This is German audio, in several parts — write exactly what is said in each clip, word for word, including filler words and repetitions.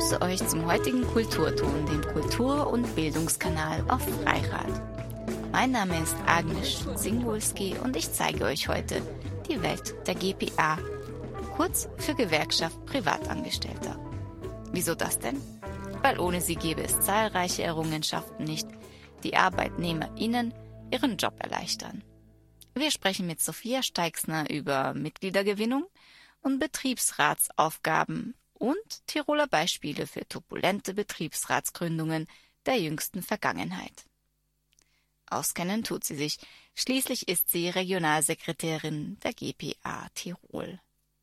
begrüße euch zum heutigen Kulturton, dem Kultur- und Bildungskanal auf Freirad. Mein Name ist Agnes Singwolski und ich zeige euch heute die Welt der G P A, kurz für Gewerkschaft Privatangestellter. Wieso das denn? Weil ohne sie gäbe es zahlreiche Errungenschaften nicht, die ArbeitnehmerInnen ihren Job erleichtern. Wir sprechen mit Sophia Steixner über Mitgliedergewinnung und Betriebsratsaufgaben und Tiroler Beispiele für turbulente Betriebsratsgründungen der jüngsten Vergangenheit. Auskennen tut sie sich, schließlich ist sie Regionalsekretärin der G P A Tirol.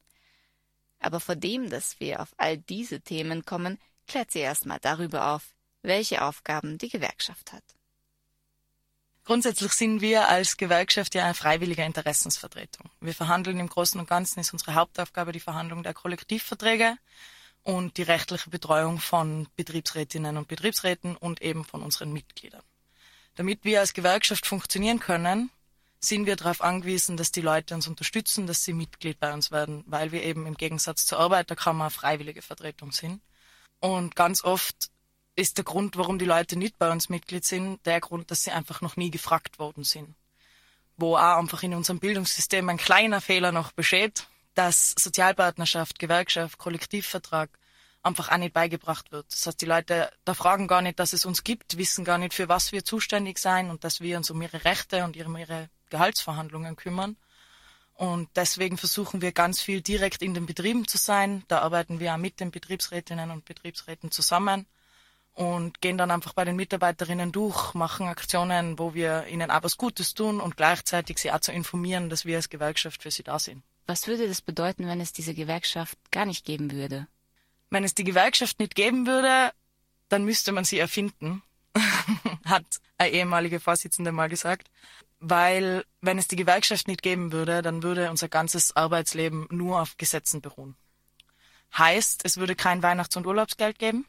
Aber vor dem, dass wir auf all diese Themen kommen, klärt sie erstmal darüber auf, welche Aufgaben die Gewerkschaft hat. Grundsätzlich sind wir als Gewerkschaft ja eine freiwillige Interessensvertretung. Wir verhandeln im Großen und Ganzen, ist unsere Hauptaufgabe die Verhandlung der Kollektivverträge und die rechtliche Betreuung von Betriebsrätinnen und Betriebsräten und eben von unseren Mitgliedern. Damit wir als Gewerkschaft funktionieren können, sind wir darauf angewiesen, dass die Leute uns unterstützen, dass sie Mitglied bei uns werden, weil wir eben im Gegensatz zur Arbeiterkammer eine freiwillige Vertretung sind. Und ganz oft ist der Grund, warum die Leute nicht bei uns Mitglied sind, der Grund, dass sie einfach noch nie gefragt worden sind. Wo auch einfach in unserem Bildungssystem ein kleiner Fehler noch besteht, dass Sozialpartnerschaft, Gewerkschaft, Kollektivvertrag einfach auch nicht beigebracht wird. Das heißt, die Leute da fragen gar nicht, dass es uns gibt, wissen gar nicht, für was wir zuständig sein und dass wir uns um ihre Rechte und um ihre Gehaltsverhandlungen kümmern. Und deswegen versuchen wir ganz viel direkt in den Betrieben zu sein. Da arbeiten wir auch mit den Betriebsrätinnen und Betriebsräten zusammen und gehen dann einfach bei den Mitarbeiterinnen durch, machen Aktionen, wo wir ihnen auch was Gutes tun und gleichzeitig sie auch zu informieren, dass wir als Gewerkschaft für sie da sind. Was würde das bedeuten, wenn es diese Gewerkschaft gar nicht geben würde? Wenn es die Gewerkschaft nicht geben würde, dann müsste man sie erfinden, hat eine ehemalige Vorsitzende mal gesagt. Weil wenn es die Gewerkschaft nicht geben würde, dann würde unser ganzes Arbeitsleben nur auf Gesetzen beruhen. Heißt, es würde kein Weihnachts- und Urlaubsgeld geben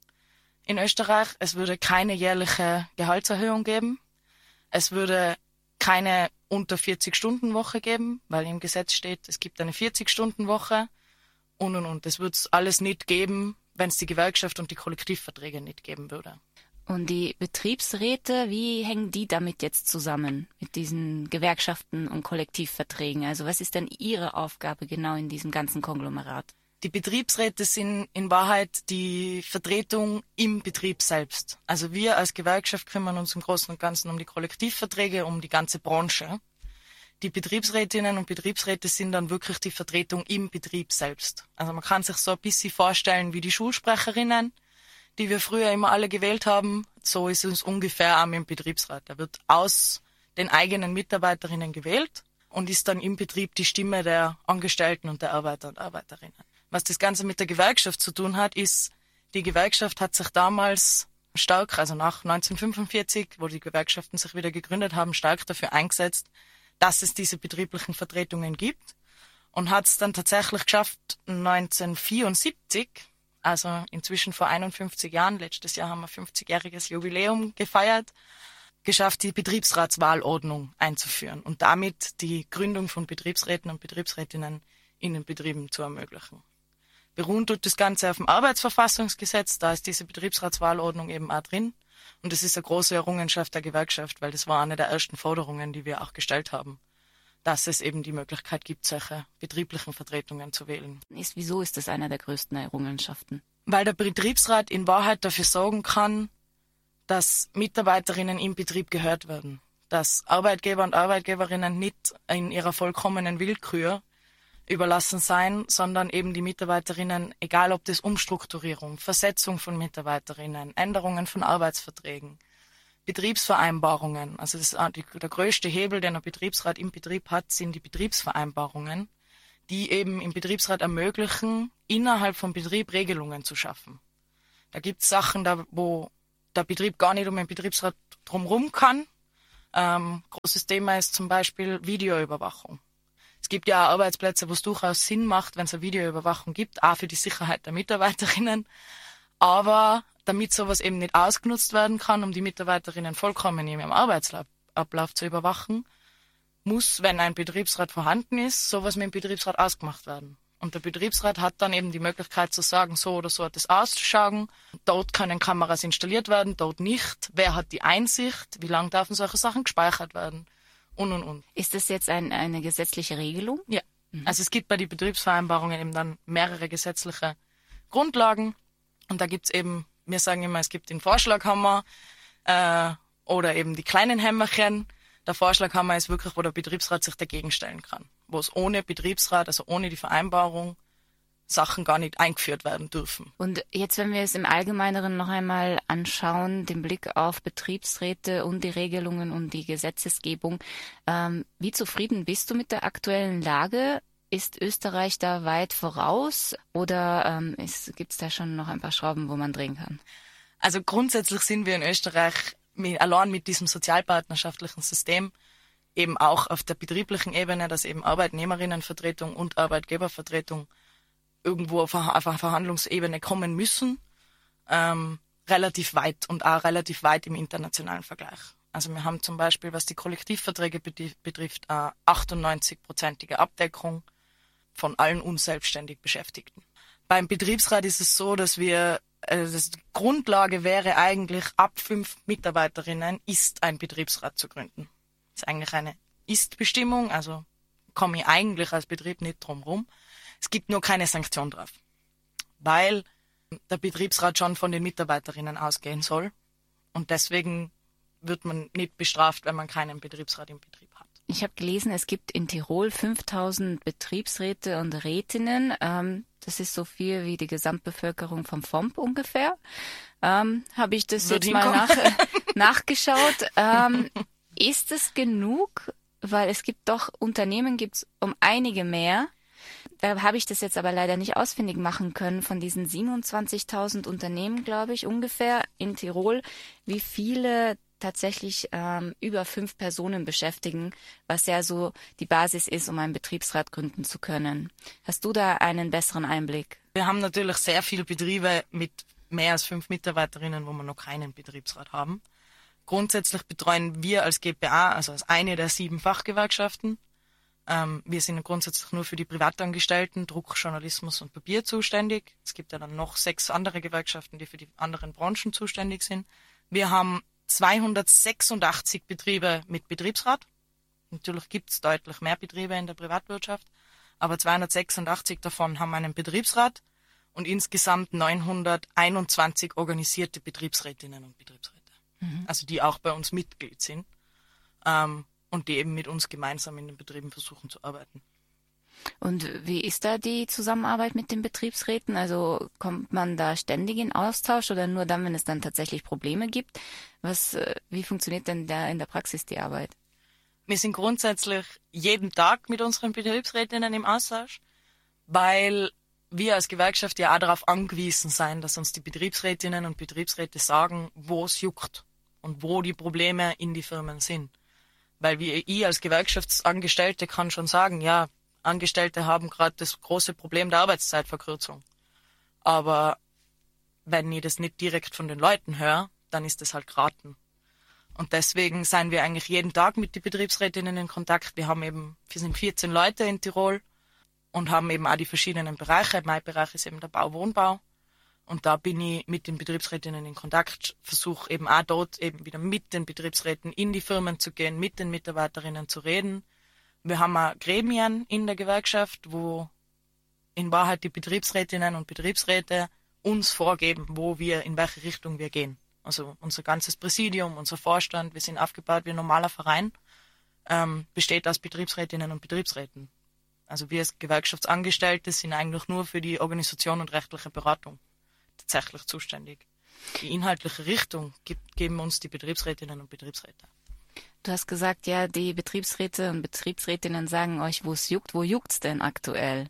in Österreich, es würde keine jährliche Gehaltserhöhung geben, es würde keine unter vierzig-Stunden-Woche geben, weil im Gesetz steht, es gibt eine vierzig-Stunden-Woche und und und. Es würde es alles nicht geben, wenn es die Gewerkschaft und die Kollektivverträge nicht geben würde. Und die Betriebsräte, wie hängen die damit jetzt zusammen, mit diesen Gewerkschaften und Kollektivverträgen? Also was ist denn Ihre Aufgabe genau in diesem ganzen Konglomerat? Die Betriebsräte sind in Wahrheit die Vertretung im Betrieb selbst. Also wir als Gewerkschaft kümmern uns im Großen und Ganzen um die Kollektivverträge, um die ganze Branche. Die Betriebsrätinnen und Betriebsräte sind dann wirklich die Vertretung im Betrieb selbst. Also man kann sich so ein bisschen vorstellen wie die Schulsprecherinnen, die wir früher immer alle gewählt haben. So ist es ungefähr auch im Betriebsrat. Er wird aus den eigenen Mitarbeiterinnen gewählt und ist dann im Betrieb die Stimme der Angestellten und der Arbeiter und Arbeiterinnen. Was das Ganze mit der Gewerkschaft zu tun hat, ist, die Gewerkschaft hat sich damals stark, also nach neunzehnhundertfünfundvierzig, wo die Gewerkschaften sich wieder gegründet haben, stark dafür eingesetzt, dass es diese betrieblichen Vertretungen gibt und hat es dann tatsächlich geschafft, neunzehnhundertvierundsiebzig, also inzwischen vor einundfünfzig Jahren, letztes Jahr haben wir fünfzigjähriges Jubiläum gefeiert, geschafft, die Betriebsratswahlordnung einzuführen und damit die Gründung von Betriebsräten und Betriebsrätinnen in den Betrieben zu ermöglichen. Beruhen tut das Ganze auf dem Arbeitsverfassungsgesetz, da ist diese Betriebsratswahlordnung eben auch drin. Und das ist eine große Errungenschaft der Gewerkschaft, weil das war eine der ersten Forderungen, die wir auch gestellt haben, dass es eben die Möglichkeit gibt, solche betrieblichen Vertretungen zu wählen. Ist, wieso ist das eine der größten Errungenschaften? Weil der Betriebsrat in Wahrheit dafür sorgen kann, dass Mitarbeiterinnen im Betrieb gehört werden. Dass Arbeitgeber und Arbeitgeberinnen nicht in ihrer vollkommenen Willkür überlassen sein, sondern eben die Mitarbeiterinnen, egal ob das Umstrukturierung, Versetzung von Mitarbeiterinnen, Änderungen von Arbeitsverträgen, Betriebsvereinbarungen, also das ist die, der größte Hebel, den ein Betriebsrat im Betrieb hat, sind die Betriebsvereinbarungen, die eben im Betriebsrat ermöglichen, innerhalb vom Betrieb Regelungen zu schaffen. Da gibt es Sachen, da, wo der Betrieb gar nicht um den Betriebsrat drumherum kann. Ähm, großes Thema ist zum Beispiel Videoüberwachung. Es gibt ja auch Arbeitsplätze, wo es durchaus Sinn macht, wenn es eine Videoüberwachung gibt, auch für die Sicherheit der Mitarbeiterinnen. Aber damit sowas eben nicht ausgenutzt werden kann, um die Mitarbeiterinnen vollkommen in ihrem Arbeitsablauf zu überwachen, muss, wenn ein Betriebsrat vorhanden ist, sowas mit dem Betriebsrat ausgemacht werden. Und der Betriebsrat hat dann eben die Möglichkeit zu sagen, so oder so hat es auszuschauen. Dort können Kameras installiert werden, dort nicht. Wer hat die Einsicht? Wie lange dürfen solche Sachen gespeichert werden? Und, und, und. Ist das jetzt ein, eine gesetzliche Regelung? Ja. Mhm. Also es gibt bei den Betriebsvereinbarungen eben dann mehrere gesetzliche Grundlagen. Und da gibt's eben, wir sagen immer, es gibt den Vorschlaghammer äh, oder eben die kleinen Hämmerchen. Der Vorschlaghammer ist wirklich, wo der Betriebsrat sich dagegen stellen kann. Wo es ohne Betriebsrat, also ohne die Vereinbarung, Sachen gar nicht eingeführt werden dürfen. Und jetzt, wenn wir es im Allgemeineren noch einmal anschauen, den Blick auf Betriebsräte und die Regelungen und die Gesetzesgebung, ähm, wie zufrieden bist du mit der aktuellen Lage? Ist Österreich da weit voraus oder ähm, gibt es da schon noch ein paar Schrauben, wo man drehen kann? Also grundsätzlich sind wir in Österreich mit, allein mit diesem sozialpartnerschaftlichen System eben auch auf der betrieblichen Ebene, dass eben Arbeitnehmerinnenvertretung und Arbeitgebervertretung irgendwo auf eine Verhandlungsebene kommen müssen, ähm, relativ weit und auch relativ weit im internationalen Vergleich. Also wir haben zum Beispiel, was die Kollektivverträge betrifft, eine achtundneunzig-prozentige Abdeckung von allen unselbstständig Beschäftigten. Beim Betriebsrat ist es so, dass wir, also die Grundlage wäre eigentlich, ab fünf Mitarbeiterinnen ist ein Betriebsrat zu gründen. Das ist eigentlich eine Ist-Bestimmung, also komme ich eigentlich als Betrieb nicht drum rum. Es gibt nur keine Sanktion drauf, weil der Betriebsrat schon von den Mitarbeiterinnen ausgehen soll und deswegen wird man nicht bestraft, wenn man keinen Betriebsrat im Betrieb hat. Ich habe gelesen, es gibt in Tirol fünftausend Betriebsräte und Rätinnen. Ähm, das ist so viel wie die Gesamtbevölkerung vom V O M P ungefähr. Ähm, habe ich das Wird jetzt mal nach, nachgeschaut. Ähm, ist es genug? Weil es gibt doch, Unternehmen gibt es um einige mehr. Da habe ich das jetzt aber leider nicht ausfindig machen können. Von diesen siebenundzwanzigtausend Unternehmen, glaube ich, ungefähr in Tirol, wie viele tatsächlich ähm, über fünf Personen beschäftigen, was ja so die Basis ist, um einen Betriebsrat gründen zu können. Hast du da einen besseren Einblick? Wir haben natürlich sehr viele Betriebe mit mehr als fünf Mitarbeiterinnen, wo wir noch keinen Betriebsrat haben. Grundsätzlich betreuen wir als G P A, also als eine der sieben Fachgewerkschaften. Ähm, wir sind grundsätzlich nur für die Privatangestellten, Druck, Journalismus und Papier zuständig. Es gibt ja dann noch sechs andere Gewerkschaften, die für die anderen Branchen zuständig sind. Wir haben zweihundertsechsundachtzig Betriebe mit Betriebsrat. Natürlich gibt es deutlich mehr Betriebe in der Privatwirtschaft, aber zweihundertsechsundachtzig davon haben einen Betriebsrat und insgesamt neunhunderteinundzwanzig organisierte Betriebsrätinnen und Betriebsräte. Mhm. Also die auch bei uns Mitglied sind ähm, und die eben mit uns gemeinsam in den Betrieben versuchen zu arbeiten. Und wie ist da die Zusammenarbeit mit den Betriebsräten? Also kommt man da ständig in Austausch oder nur dann, wenn es dann tatsächlich Probleme gibt? Was, wie funktioniert denn da in der Praxis die Arbeit? Wir sind grundsätzlich jeden Tag mit unseren Betriebsrätinnen im Austausch, weil wir als Gewerkschaft ja auch darauf angewiesen sein, dass uns die Betriebsrätinnen und Betriebsräte sagen, wo es juckt und wo die Probleme in die Firmen sind. Weil wie ich als Gewerkschaftsangestellte kann schon sagen, ja, Angestellte haben gerade das große Problem der Arbeitszeitverkürzung. Aber wenn ich das nicht direkt von den Leuten höre, dann ist das halt geraten. Und deswegen sind wir eigentlich jeden Tag mit den Betriebsrätinnen in Kontakt. Wir haben eben, wir sind vierzehn Leute in Tirol und haben eben auch die verschiedenen Bereiche. Mein Bereich ist eben der Bau-Wohnbau. Und da bin ich mit den Betriebsrätinnen in Kontakt, versuche eben auch dort eben wieder mit den Betriebsräten in die Firmen zu gehen, mit den Mitarbeiterinnen zu reden. Wir haben auch Gremien in der Gewerkschaft, wo in Wahrheit die Betriebsrätinnen und Betriebsräte uns vorgeben, wo wir, in welche Richtung wir gehen. Also unser ganzes Präsidium, unser Vorstand, wir sind aufgebaut wie ein normaler Verein, ähm, besteht aus Betriebsrätinnen und Betriebsräten. Also wir als Gewerkschaftsangestellte sind eigentlich nur für die Organisation und rechtliche Beratung tatsächlich zuständig. Die inhaltliche Richtung gibt, geben uns die Betriebsrätinnen und Betriebsräte. Du hast gesagt, ja, die Betriebsräte und Betriebsrätinnen sagen euch, wo es juckt. Wo juckt's denn aktuell?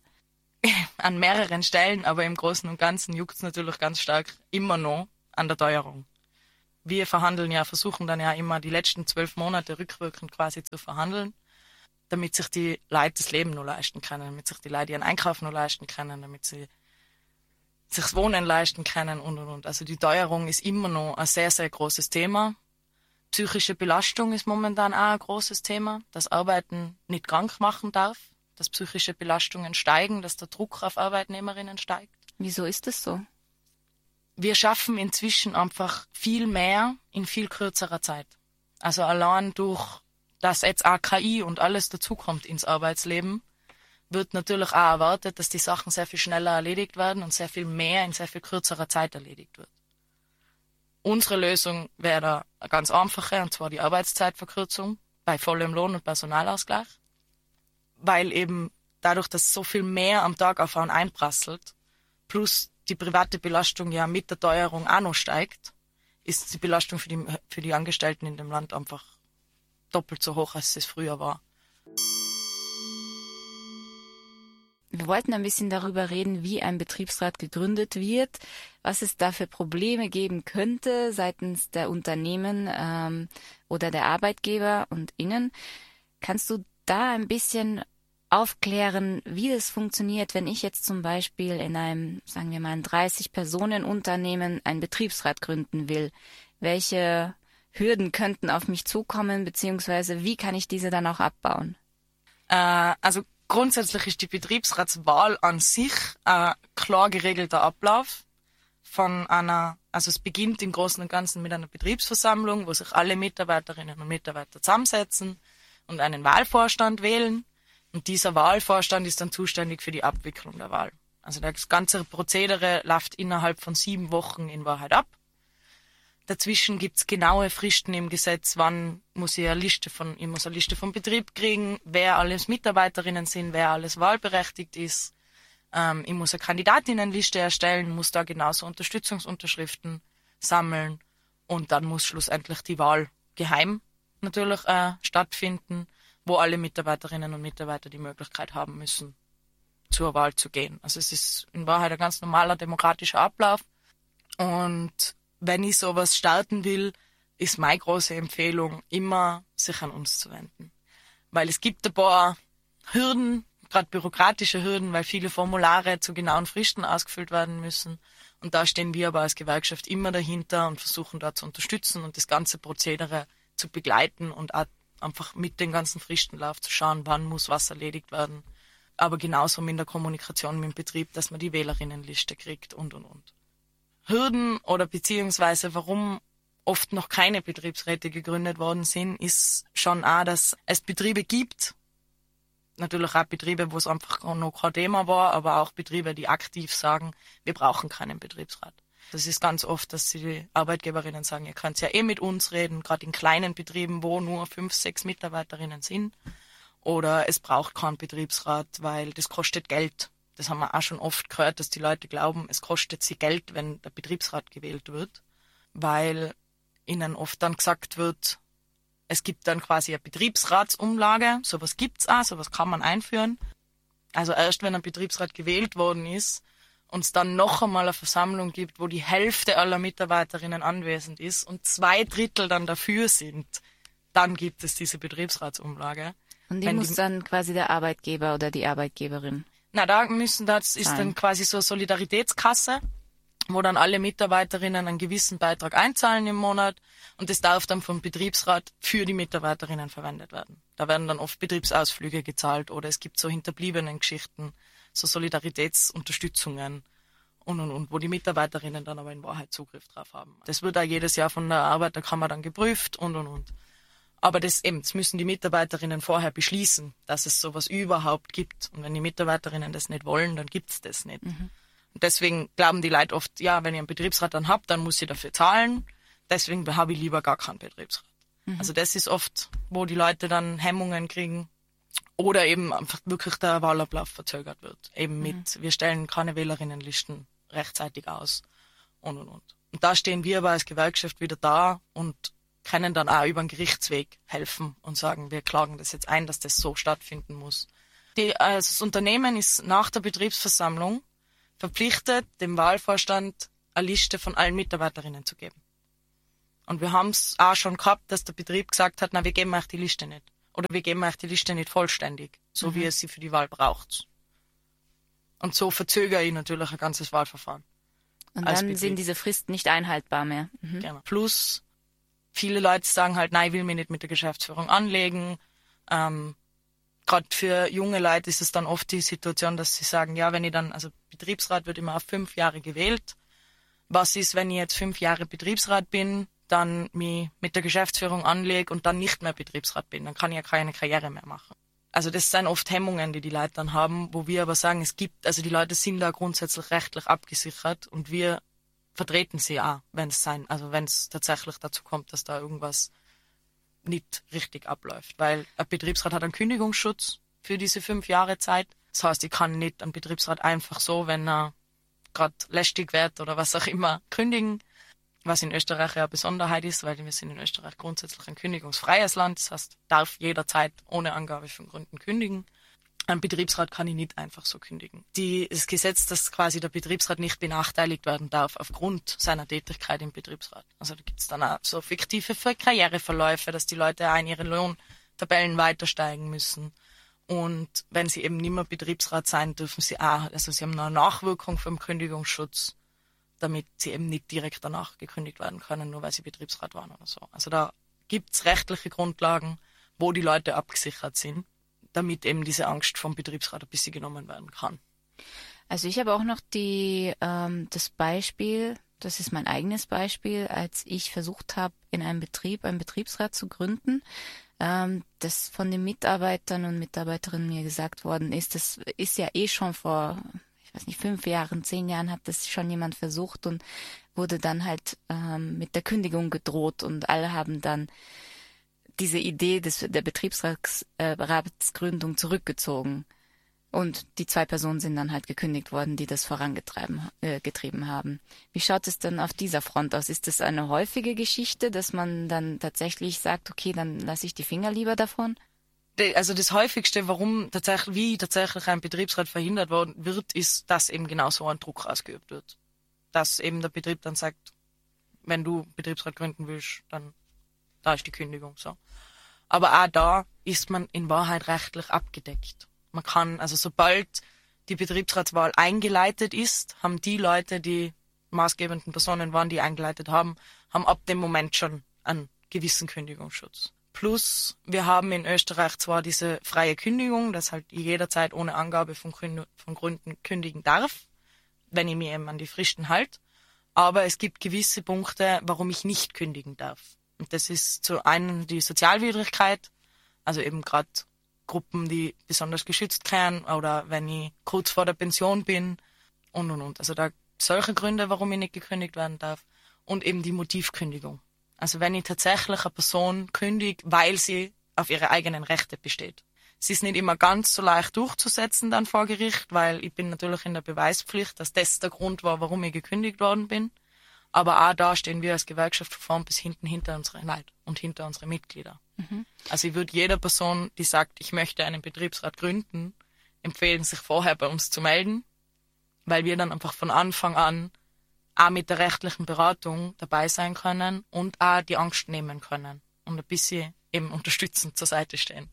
An mehreren Stellen, aber im Großen und Ganzen juckt's natürlich ganz stark immer noch an der Teuerung. Wir verhandeln ja, versuchen dann ja immer die letzten zwölf Monate rückwirkend quasi zu verhandeln, damit sich die Leute das Leben nur leisten können, damit sich die Leute ihren Einkauf nur leisten können, damit sie sich das Wohnen leisten können und und und. Also die Teuerung ist immer noch ein sehr, sehr großes Thema. Psychische Belastung ist momentan auch ein großes Thema, dass Arbeiten nicht krank machen darf. dass psychische Belastungen steigen, dass der Druck auf Arbeitnehmerinnen steigt. Wieso ist das so? Wir schaffen inzwischen einfach viel mehr in viel kürzerer Zeit. Also allein durch, dass jetzt auch K I und alles dazukommt ins Arbeitsleben, wird natürlich auch erwartet, dass die Sachen sehr viel schneller erledigt werden und sehr viel mehr in sehr viel kürzerer Zeit erledigt wird. Unsere Lösung wäre da eine ganz einfache, und zwar die Arbeitszeitverkürzung bei vollem Lohn und Personalausgleich, weil eben dadurch, dass so viel mehr am Tag auf einen einprasselt, plus die private Belastung ja mit der Teuerung auch noch steigt, ist die Belastung für die, für die Angestellten in dem Land einfach doppelt so hoch, als es früher war. Wir wollten ein bisschen darüber reden, wie ein Betriebsrat gegründet wird, was es da für Probleme geben könnte seitens der Unternehmen ähm, oder der Arbeitgeber und Innen. Kannst du da ein bisschen aufklären, wie das funktioniert, wenn ich jetzt zum Beispiel in einem, sagen wir mal, ein dreißig-Personen-Unternehmen einen Betriebsrat gründen will? Welche Hürden könnten auf mich zukommen, beziehungsweise wie kann ich diese dann auch abbauen? Äh, also grundsätzlich ist die Betriebsratswahl an sich ein klar geregelter Ablauf von einer, also es beginnt im Großen und Ganzen mit einer Betriebsversammlung, wo sich alle Mitarbeiterinnen und Mitarbeiter zusammensetzen und einen Wahlvorstand wählen. Und dieser Wahlvorstand ist dann zuständig für die Abwicklung der Wahl. Also das ganze Prozedere läuft innerhalb von sieben Wochen in Wahrheit ab. Dazwischen gibt's genaue Fristen im Gesetz, wann muss ich eine Liste von, ich muss eine Liste vom Betrieb kriegen, wer alles Mitarbeiterinnen sind, wer alles wahlberechtigt ist. Ähm, ich muss eine Kandidatinnenliste erstellen, muss da genauso Unterstützungsunterschriften sammeln und dann muss schlussendlich die Wahl geheim natürlich äh, stattfinden, wo alle Mitarbeiterinnen und Mitarbeiter die Möglichkeit haben müssen, zur Wahl zu gehen. Also es ist in Wahrheit ein ganz normaler demokratischer Ablauf. Und wenn ich sowas starten will, ist meine große Empfehlung, immer sich an uns zu wenden. Weil es gibt ein paar Hürden, gerade bürokratische Hürden, weil viele Formulare zu genauen Fristen ausgefüllt werden müssen. Und da stehen wir aber als Gewerkschaft immer dahinter und versuchen da zu unterstützen und das ganze Prozedere zu begleiten und auch einfach mit dem ganzen Fristenlauf zu schauen, wann muss was erledigt werden. Aber genauso in der Kommunikation mit dem Betrieb, dass man die Wählerinnenliste kriegt und, und, und. Hürden oder beziehungsweise warum oft noch keine Betriebsräte gegründet worden sind, ist schon auch, dass es Betriebe gibt, natürlich auch Betriebe, wo es einfach noch kein Thema war, aber auch Betriebe, die aktiv sagen, wir brauchen keinen Betriebsrat. Das ist ganz oft, dass die Arbeitgeberinnen sagen, ihr könnt ja eh mit uns reden, gerade in kleinen Betrieben, wo nur fünf, sechs Mitarbeiterinnen sind. Oder es braucht keinen Betriebsrat, weil das kostet Geld. Das haben wir auch schon oft gehört, dass die Leute glauben, es kostet sie Geld, wenn der Betriebsrat gewählt wird, weil ihnen oft dann gesagt wird, es gibt dann quasi eine Betriebsratsumlage, sowas gibt's auch, sowas kann man einführen. Also erst wenn ein Betriebsrat gewählt worden ist und es dann noch einmal eine Versammlung gibt, wo die Hälfte aller Mitarbeiterinnen anwesend ist und zwei Drittel dann dafür sind, dann gibt es diese Betriebsratsumlage. Und die wenn muss die, dann quasi der Arbeitgeber oder die Arbeitgeberin. Na, da müssen, das ist dann quasi so eine Solidaritätskasse, wo dann alle Mitarbeiterinnen einen gewissen Beitrag einzahlen im Monat und das darf dann vom Betriebsrat für die Mitarbeiterinnen verwendet werden. Da werden dann oft Betriebsausflüge gezahlt oder es gibt so hinterbliebenen Geschichten, so Solidaritätsunterstützungen und, und, und, wo die Mitarbeiterinnen dann aber in Wahrheit Zugriff drauf haben. Das wird auch jedes Jahr von der Arbeiterkammer dann geprüft und, und, und. Aber das eben, das müssen die Mitarbeiterinnen vorher beschließen, dass es sowas überhaupt gibt. Und wenn die Mitarbeiterinnen das nicht wollen, dann gibt's das nicht. Mhm. Und deswegen glauben die Leute oft, ja, wenn ich einen Betriebsrat dann hab, dann muss ich dafür zahlen. Deswegen habe ich lieber gar keinen Betriebsrat. Mhm. Also das ist oft, wo die Leute dann Hemmungen kriegen oder eben einfach wirklich der Wahlablauf verzögert wird. Eben mit, mhm. wir stellen keine Wählerinnenlisten rechtzeitig aus und, und, und. Und da stehen wir aber als Gewerkschaft wieder da und können dann auch über den Gerichtsweg helfen und sagen, wir klagen das jetzt ein, dass das so stattfinden muss. Die, also das Unternehmen ist nach der Betriebsversammlung verpflichtet, dem Wahlvorstand eine Liste von allen Mitarbeiterinnen zu geben. Und wir haben es auch schon gehabt, dass der Betrieb gesagt hat, na, wir geben euch die Liste nicht. Oder wir geben euch die Liste nicht vollständig, so mhm. wie ihr sie für die Wahl braucht. Und so verzögere ich natürlich ein ganzes Wahlverfahren. Und dann Betrieb. Sind diese Fristen nicht einhaltbar mehr. Mhm. Genau. Plus, viele Leute sagen halt, nein, ich will mich nicht mit der Geschäftsführung anlegen. Ähm, gerade für junge Leute ist es dann oft die Situation, dass sie sagen, ja, wenn ich dann, also Betriebsrat wird immer auf fünf Jahre gewählt. Was ist, wenn ich jetzt fünf Jahre Betriebsrat bin, dann mich mit der Geschäftsführung anlege und dann nicht mehr Betriebsrat bin? Dann kann ich ja keine Karriere mehr machen. Also das sind oft Hemmungen, die die Leute dann haben, wo wir aber sagen, es gibt, also die Leute sind da grundsätzlich rechtlich abgesichert und wir vertreten sie auch, wenn es sein, also wenn es tatsächlich dazu kommt, dass da irgendwas nicht richtig abläuft. Weil ein Betriebsrat hat einen Kündigungsschutz für diese fünf Jahre Zeit. Das heißt, ich kann nicht einen Betriebsrat einfach so, wenn er gerade lästig wird oder was auch immer, kündigen. Was in Österreich ja eine Besonderheit ist, weil wir sind in Österreich grundsätzlich ein kündigungsfreies Land. Das heißt, darf jederzeit ohne Angabe von Gründen kündigen. Ein Betriebsrat kann ich nicht einfach so kündigen. Die, das Gesetz, dass quasi der Betriebsrat nicht benachteiligt werden darf aufgrund seiner Tätigkeit im Betriebsrat. Also da gibt's dann auch so fiktive Karriereverläufe, dass die Leute auch in ihre Lohntabellen weitersteigen müssen. Und wenn sie eben nicht mehr Betriebsrat sein, dürfen sie auch, also sie haben eine Nachwirkung vom Kündigungsschutz, damit sie eben nicht direkt danach gekündigt werden können, nur weil sie Betriebsrat waren oder so. Also da gibt's rechtliche Grundlagen, wo die Leute abgesichert sind, damit eben diese Angst vom Betriebsrat ein bisschen genommen werden kann. Also ich habe auch noch die ähm, das Beispiel, das ist mein eigenes Beispiel, als ich versucht habe, in einem Betrieb einen Betriebsrat zu gründen, ähm, das von den Mitarbeitern und Mitarbeiterinnen mir gesagt worden ist, das ist ja eh schon vor, ich weiß nicht, fünf Jahren, zehn Jahren hat das schon jemand versucht und wurde dann halt ähm, mit der Kündigung gedroht und alle haben dann diese Idee des, der Betriebsratsgründung äh, zurückgezogen. Und die zwei Personen sind dann halt gekündigt worden, die das vorangetrieben äh, getrieben haben. Wie schaut es denn auf dieser Front aus? Ist das eine häufige Geschichte, dass man dann tatsächlich sagt, okay, dann lasse ich die Finger lieber davon? Also das häufigste, warum tatsächlich, wie tatsächlich ein Betriebsrat verhindert worden wird, ist, dass eben genau so ein Druck ausgeübt wird. Dass eben der Betrieb dann sagt, wenn du Betriebsrat gründen willst, dann da ist die Kündigung so. Aber auch da ist man in Wahrheit rechtlich abgedeckt. Man kann, also sobald die Betriebsratswahl eingeleitet ist, haben die Leute, die maßgebenden Personen waren, die eingeleitet haben, haben ab dem Moment schon einen gewissen Kündigungsschutz. Plus, wir haben in Österreich zwar diese freie Kündigung, dass halt jederzeit ohne Angabe von, Gründen, von Gründen kündigen darf, wenn ich mir eben an die Fristen halte, aber es gibt gewisse Punkte, warum ich nicht kündigen darf. Und das ist zu einem die Sozialwidrigkeit, also eben gerade Gruppen, die besonders geschützt werden oder wenn ich kurz vor der Pension bin und und und. Also da solche Gründe, warum ich nicht gekündigt werden darf. Und eben die Motivkündigung. Also wenn ich tatsächlich eine Person kündige, weil sie auf ihre eigenen Rechte besteht. Es ist nicht immer ganz so leicht durchzusetzen dann vor Gericht, weil ich bin natürlich in der Beweispflicht, dass das der Grund war, warum ich gekündigt worden bin. Aber auch da stehen wir als Gewerkschaft vorn bis hinten hinter unsere Leute und hinter unsere Mitglieder. Mhm. Also ich würde jeder Person, die sagt, ich möchte einen Betriebsrat gründen, empfehlen, sich vorher bei uns zu melden, weil wir dann einfach von Anfang an auch mit der rechtlichen Beratung dabei sein können und auch die Angst nehmen können und ein bisschen eben unterstützend zur Seite stehen.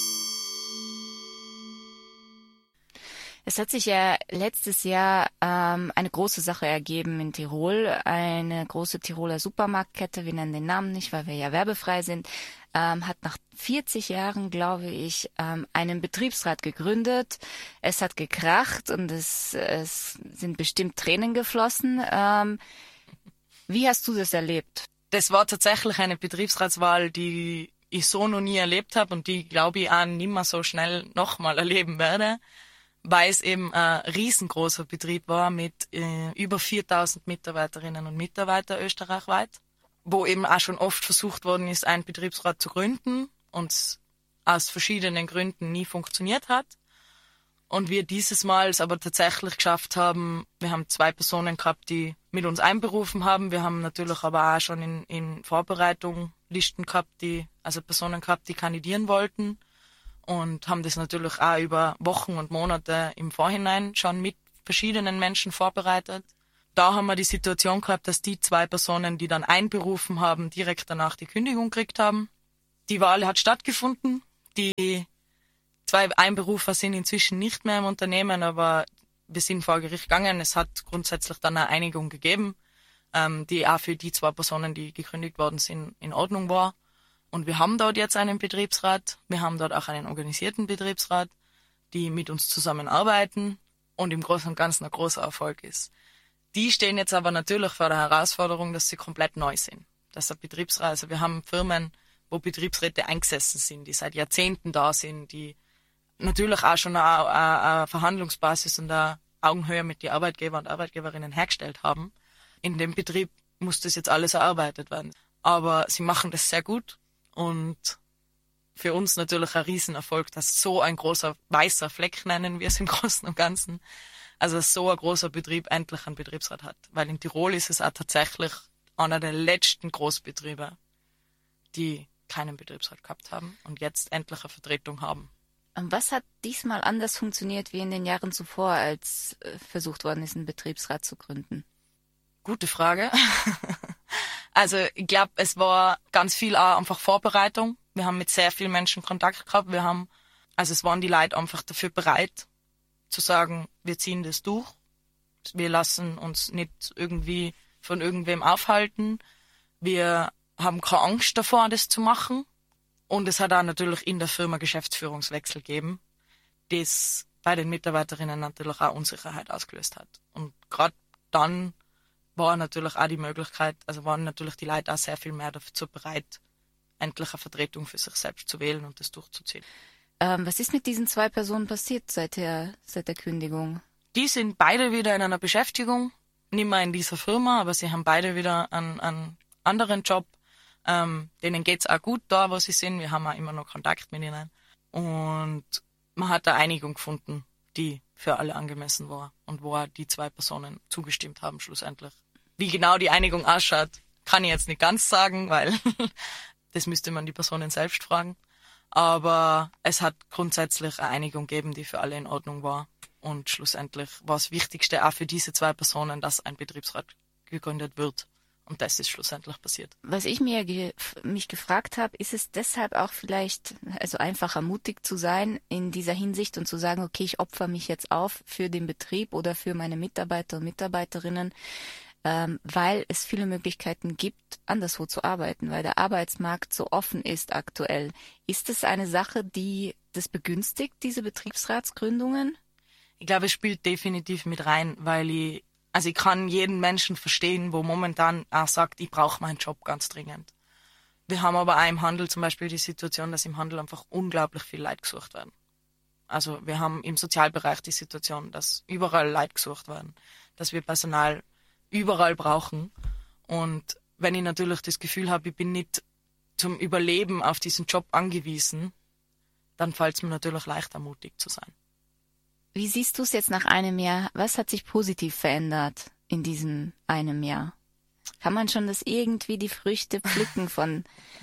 Es hat sich ja letztes Jahr ähm, eine große Sache ergeben in Tirol. Eine große Tiroler Supermarktkette, wir nennen den Namen nicht, weil wir ja werbefrei sind, ähm, hat nach vierzig Jahren, glaube ich, ähm, einen Betriebsrat gegründet. Es hat gekracht und es, es sind bestimmt Tränen geflossen. Ähm, wie hast du das erlebt? Das war tatsächlich eine Betriebsratswahl, die ich so noch nie erlebt habe und die, glaube ich, auch nicht mehr so schnell nochmal erleben werde, weil es eben ein riesengroßer Betrieb war mit äh, über viertausend Mitarbeiterinnen und Mitarbeitern österreichweit, wo eben auch schon oft versucht worden ist, einen Betriebsrat zu gründen und aus verschiedenen Gründen nie funktioniert hat. Und wir dieses Mal es aber tatsächlich geschafft haben, wir haben zwei Personen gehabt, die mit uns einberufen haben. Wir haben natürlich aber auch schon in, in Vorbereitung Listen gehabt, die, also Personen gehabt, die kandidieren wollten. Und haben das natürlich auch über Wochen und Monate im Vorhinein schon mit verschiedenen Menschen vorbereitet. Da haben wir die Situation gehabt, dass die zwei Personen, die dann einberufen haben, direkt danach die Kündigung gekriegt haben. Die Wahl hat stattgefunden. Die zwei Einberufer sind inzwischen nicht mehr im Unternehmen, aber wir sind vor Gericht gegangen. Es hat grundsätzlich dann eine Einigung gegeben, die auch für die zwei Personen, die gekündigt worden sind, in Ordnung war. Und wir haben dort jetzt einen Betriebsrat, wir haben dort auch einen organisierten Betriebsrat, die mit uns zusammenarbeiten und im Großen und Ganzen ein großer Erfolg ist. Die stehen jetzt aber natürlich vor der Herausforderung, dass sie komplett neu sind. Dass der Betriebsrat, also wir haben Firmen, wo Betriebsräte eingesessen sind, die seit Jahrzehnten da sind, die natürlich auch schon eine, eine, eine Verhandlungsbasis und eine Augenhöhe mit den Arbeitgeber und Arbeitgeberinnen hergestellt haben. In dem Betrieb muss das jetzt alles erarbeitet werden. Aber sie machen das sehr gut und für uns natürlich ein Riesenerfolg, dass so ein großer weißer Fleck, nennen wir es im Großen und Ganzen, also so ein großer Betrieb endlich einen Betriebsrat hat. Weil in Tirol ist es auch tatsächlich einer der letzten Großbetriebe, die keinen Betriebsrat gehabt haben und jetzt endlich eine Vertretung haben. Was hat diesmal anders funktioniert wie in den Jahren zuvor, als versucht worden ist, einen Betriebsrat zu gründen? Gute Frage. Also ich glaube, es war ganz viel auch einfach Vorbereitung. Wir haben mit sehr vielen Menschen Kontakt gehabt. Wir haben, also es waren die Leute einfach dafür bereit, zu sagen, wir ziehen das durch. Wir lassen uns nicht irgendwie von irgendwem aufhalten. Wir haben keine Angst davor, das zu machen. Und es hat auch natürlich in der Firma Geschäftsführungswechsel gegeben, das bei den Mitarbeiterinnen natürlich auch Unsicherheit ausgelöst hat. Und gerade dann war natürlich auch die Möglichkeit, also waren natürlich die Leute auch sehr viel mehr dazu bereit, endlich eine Vertretung für sich selbst zu wählen und das durchzuziehen. Ähm, was ist mit diesen zwei Personen passiert seit der, seit der Kündigung? Die sind beide wieder in einer Beschäftigung, nicht mehr in dieser Firma, aber sie haben beide wieder einen, einen anderen Job. Ähm, denen geht's auch gut da, wo sie sind. Wir haben auch immer noch Kontakt mit ihnen. Und man hat eine Einigung gefunden, die für alle angemessen war und wo die zwei Personen zugestimmt haben schlussendlich. Wie genau die Einigung ausschaut, kann ich jetzt nicht ganz sagen, weil das müsste man die Personen selbst fragen. Aber es hat grundsätzlich eine Einigung gegeben, die für alle in Ordnung war. Und schlussendlich war das Wichtigste auch für diese zwei Personen, dass ein Betriebsrat gegründet wird. Und das ist schlussendlich passiert. Was ich mir ge- mich gefragt habe, ist es deshalb auch vielleicht, also einfacher mutig zu sein in dieser Hinsicht und zu sagen, okay, ich opfer mich jetzt auf für den Betrieb oder für meine Mitarbeiter und Mitarbeiterinnen, ähm, weil es viele Möglichkeiten gibt, anderswo zu arbeiten, weil der Arbeitsmarkt so offen ist aktuell. Ist es eine Sache, die das begünstigt, diese Betriebsratsgründungen? Ich glaube, es spielt definitiv mit rein, weil ich Also ich kann jeden Menschen verstehen, wo momentan auch sagt, ich brauche meinen Job ganz dringend. Wir haben aber auch im Handel zum Beispiel die Situation, dass im Handel einfach unglaublich viel Leute gesucht werden. Also wir haben im Sozialbereich die Situation, dass überall Leute gesucht werden, dass wir Personal überall brauchen. Und wenn ich natürlich das Gefühl habe, ich bin nicht zum Überleben auf diesen Job angewiesen, dann fällt es mir natürlich leichter, mutig zu sein. Wie siehst du es jetzt nach einem Jahr? Was hat sich positiv verändert in diesem einem Jahr? Kann man schon das irgendwie die Früchte pflücken von,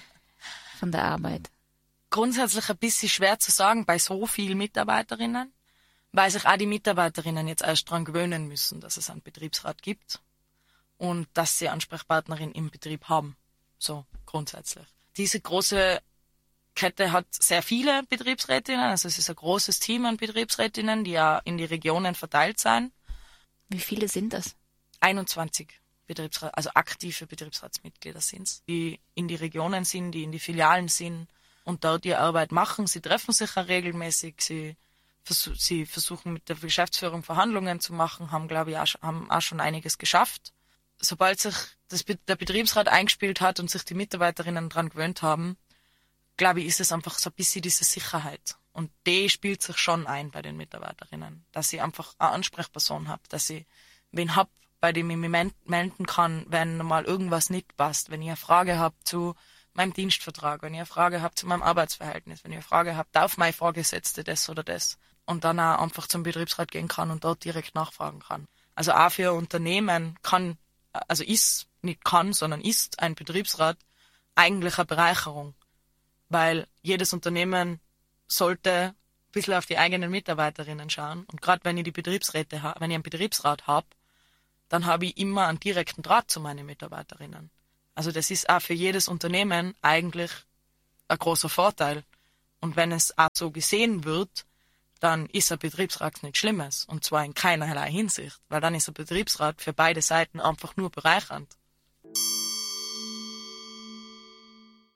von der Arbeit? Grundsätzlich ein bisschen schwer zu sagen bei so vielen Mitarbeiterinnen, weil sich auch die Mitarbeiterinnen jetzt erst daran gewöhnen müssen, dass es einen Betriebsrat gibt und dass sie Ansprechpartnerin im Betrieb haben. So grundsätzlich. Diese große Kette hat sehr viele Betriebsrätinnen, also es ist ein großes Team an Betriebsrätinnen, die ja in die Regionen verteilt sind. Wie viele sind das? einundzwanzig Betriebsrat, also aktive Betriebsratsmitglieder sind's, die in die Regionen sind, die in die Filialen sind und dort ihre Arbeit machen. Sie treffen sich auch regelmäßig, sie, versuch, sie versuchen mit der Geschäftsführung Verhandlungen zu machen, haben, glaube ich, auch, haben auch schon einiges geschafft. Sobald sich das, der Betriebsrat eingespielt hat und sich die Mitarbeiterinnen daran gewöhnt haben, glaube ich, ist es einfach so ein bisschen diese Sicherheit. Und die spielt sich schon ein bei den Mitarbeiterinnen. Dass ich einfach eine Ansprechperson habe, dass ich wen hab, bei dem ich mich melden kann, wenn mal irgendwas nicht passt, wenn ich eine Frage habe zu meinem Dienstvertrag, wenn ich eine Frage habe zu meinem Arbeitsverhältnis, wenn ich eine Frage habe, darf meine Vorgesetzte das oder das. Und dann auch einfach zum Betriebsrat gehen kann und dort direkt nachfragen kann. Also auch für Unternehmen kann, also ist, nicht kann, sondern ist ein Betriebsrat eigentlich eine Bereicherung. Weil jedes Unternehmen sollte ein bisschen auf die eigenen Mitarbeiterinnen schauen. Und gerade wenn ich die Betriebsräte ha- wenn ich einen Betriebsrat habe, dann habe ich immer einen direkten Draht zu meinen Mitarbeiterinnen. Also das ist auch für jedes Unternehmen eigentlich ein großer Vorteil. Und wenn es auch so gesehen wird, dann ist ein Betriebsrat nichts Schlimmes. Und zwar in keinerlei Hinsicht. Weil dann ist ein Betriebsrat für beide Seiten einfach nur bereichernd.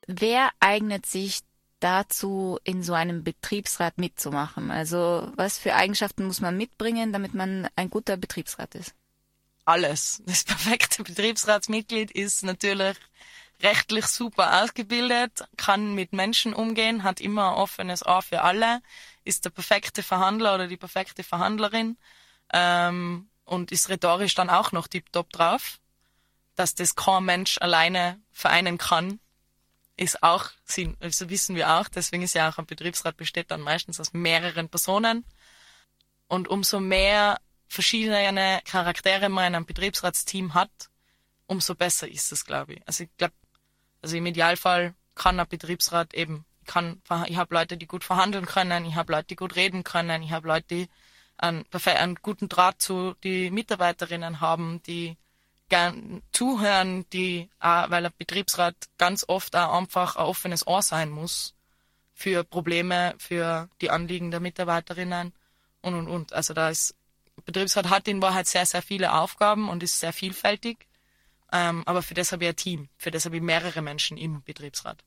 wer eignet sich dazu, in so einem Betriebsrat mitzumachen? Also was für Eigenschaften muss man mitbringen, damit man ein guter Betriebsrat ist? Alles. Das perfekte Betriebsratsmitglied ist natürlich rechtlich super ausgebildet, kann mit Menschen umgehen, hat immer ein offenes Ohr für alle, ist der perfekte Verhandler oder die perfekte Verhandlerin ähm, und ist rhetorisch dann auch noch tiptop drauf. Dass das kein Mensch alleine vereinen kann, ist auch, also wissen wir auch, deswegen ist ja auch ein Betriebsrat besteht dann meistens aus mehreren Personen. Und umso mehr verschiedene Charaktere man in einem Betriebsratsteam hat, umso besser ist es, glaube ich. Also ich glaube, also im Idealfall kann ein Betriebsrat eben, kann, ich habe Leute, die gut verhandeln können, ich habe Leute, die gut reden können, ich habe Leute, die einen, einen guten Draht zu die Mitarbeiterinnen haben, die gern zuhören, die, auch, weil ein Betriebsrat ganz oft auch einfach ein offenes Ohr sein muss für Probleme, für die Anliegen der Mitarbeiterinnen und, und, und. Also da ist, Betriebsrat hat in Wahrheit sehr, sehr viele Aufgaben und ist sehr vielfältig. Ähm, aber für das habe ich ein Team, für das habe ich mehrere Menschen im Betriebsrat.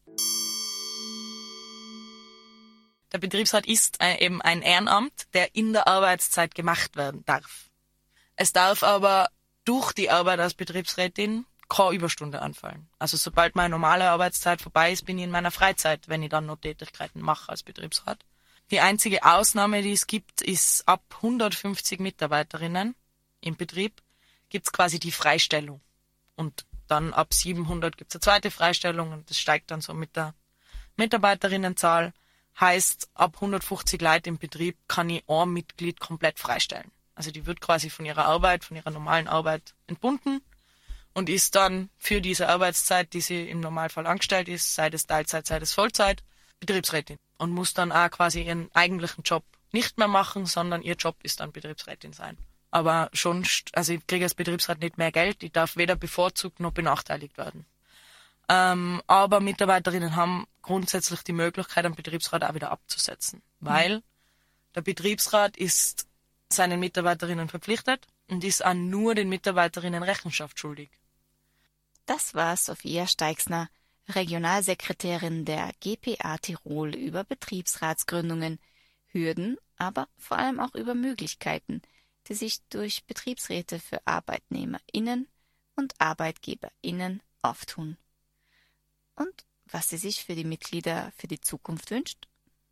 Der Betriebsrat ist ein, eben ein Ehrenamt, der in der Arbeitszeit gemacht werden darf. Es darf aber durch die Arbeit als Betriebsrätin keine Überstunde anfallen. Also sobald meine normale Arbeitszeit vorbei ist, bin ich in meiner Freizeit, wenn ich dann noch Tätigkeiten mache als Betriebsrat. Die einzige Ausnahme, die es gibt, ist ab hundertfünfzig Mitarbeiterinnen im Betrieb gibt es quasi die Freistellung. Und dann ab siebenhundert gibt es eine zweite Freistellung und das steigt dann so mit der Mitarbeiterinnenzahl. Heißt, ab hundertfünfzig Leute im Betrieb kann ich ein Mitglied komplett freistellen. Also die wird quasi von ihrer Arbeit, von ihrer normalen Arbeit entbunden und ist dann für diese Arbeitszeit, die sie im Normalfall angestellt ist, sei es Teilzeit, sei es Vollzeit, Betriebsrätin. Und muss dann auch quasi ihren eigentlichen Job nicht mehr machen, sondern ihr Job ist dann Betriebsrätin sein. Aber schon, also ich kriege als Betriebsrat nicht mehr Geld, ich darf weder bevorzugt noch benachteiligt werden. Ähm, aber Mitarbeiterinnen haben grundsätzlich die Möglichkeit, einen Betriebsrat auch wieder abzusetzen, weil mhm. der Betriebsrat ist seinen Mitarbeiterinnen verpflichtet und ist auch nur den Mitarbeiterinnen Rechenschaft schuldig. Das war Sophia Steixner, Regionalsekretärin der G P A Tirol, über Betriebsratsgründungen, Hürden, aber vor allem auch über Möglichkeiten, die sich durch Betriebsräte für ArbeitnehmerInnen und ArbeitgeberInnen auftun. Und was sie sich für die Mitglieder für die Zukunft wünscht?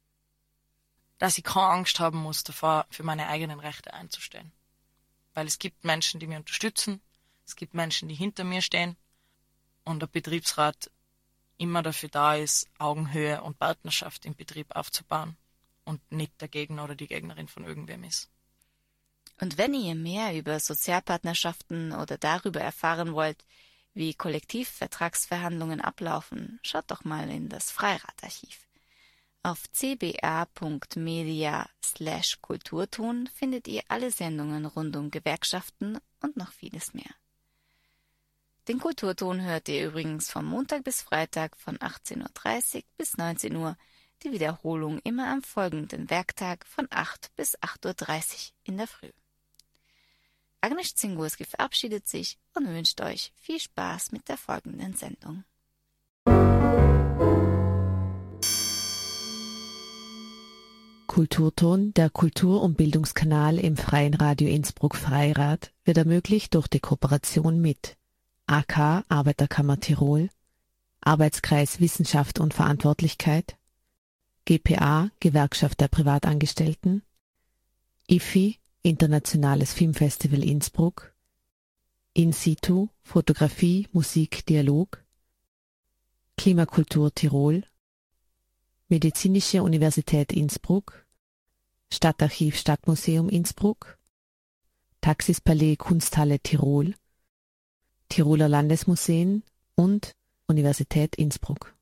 Dass ich keine Angst haben muss davor, für meine eigenen Rechte einzustehen. Weil es gibt Menschen, die mich unterstützen, es gibt Menschen, die hinter mir stehen und der Betriebsrat immer dafür da ist, Augenhöhe und Partnerschaft im Betrieb aufzubauen und nicht der Gegner oder die Gegnerin von irgendwem ist. Und wenn ihr mehr über Sozialpartnerschaften oder darüber erfahren wollt, wie Kollektivvertragsverhandlungen ablaufen, schaut doch mal in das Freiradarchiv. Auf c b a punkt media slash kulturton findet ihr alle Sendungen rund um Gewerkschaften und noch vieles mehr. Den Kulturton hört ihr übrigens von Montag bis Freitag von achtzehn Uhr dreißig bis neunzehn Uhr, die Wiederholung immer am folgenden Werktag von acht bis acht Uhr dreißig in der Früh. Agnieszka Zingulski verabschiedet sich und wünscht euch viel Spaß mit der folgenden Sendung. Kulturton, der Kultur- und Bildungskanal im Freien Radio Innsbruck Freirad, wird ermöglicht durch die Kooperation mit A K Arbeiterkammer Tirol, Arbeitskreis Wissenschaft und Verantwortlichkeit, G P A Gewerkschaft der Privatangestellten, I F I Internationales Filmfestival Innsbruck, In Situ Fotografie, Musik, Dialog, Klimakultur Tirol, Medizinische Universität Innsbruck, Stadtarchiv Stadtmuseum Innsbruck, Taxispalais Kunsthalle Tirol, Tiroler Landesmuseen und Universität Innsbruck.